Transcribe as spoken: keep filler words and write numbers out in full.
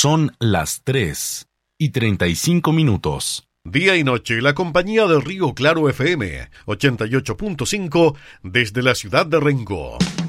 Son las tres y treinta y cinco minutos. Día y noche, la compañía de Río Claro F M, ochenta y ocho punto cinco, desde la ciudad de Rengo.